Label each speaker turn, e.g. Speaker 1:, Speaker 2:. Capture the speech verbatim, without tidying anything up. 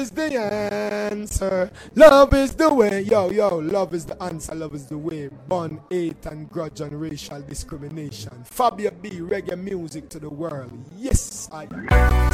Speaker 1: is the answer. Love is the way. Yo, yo, love is the answer. Love is the way. Bun, hate, and grudge and racial discrimination. Fabia B, reggae music to the world. Yes, I am.